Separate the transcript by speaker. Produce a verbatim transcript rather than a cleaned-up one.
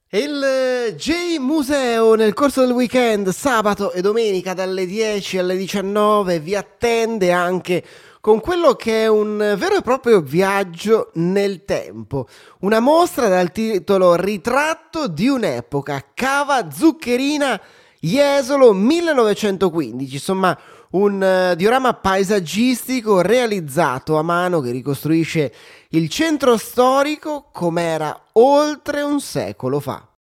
Speaker 1: Il J Museo nel corso del weekend, sabato e domenica dalle dieci alle diciannove, vi attende anche con quello che è un vero e proprio viaggio nel tempo. Una mostra dal titolo Ritratto di un'epoca, Cava Zuccherina Jesolo millenovecentoquindici, insomma un eh, diorama paesaggistico realizzato a mano che ricostruisce il centro storico com'era oltre un secolo fa.